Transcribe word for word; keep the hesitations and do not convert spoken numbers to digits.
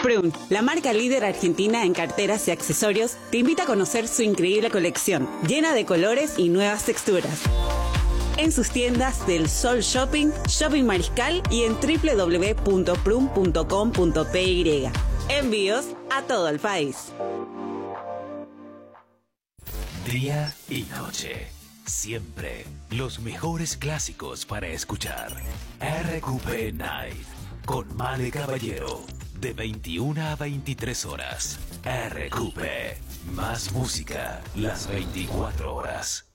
Prun, la marca líder argentina en carteras y accesorios, te invita a conocer su increíble colección, llena de colores y nuevas texturas. En sus tiendas del Sol Shopping, Shopping Mariscal y en doble u doble u doble u punto prun punto com punto pe ye. Envíos a todo el país. Día y noche. Siempre los mejores clásicos para escuchar. R Q P Night con Male Caballero. De veintiuna a veintitrés horas. R Q P. Más música las veinticuatro horas.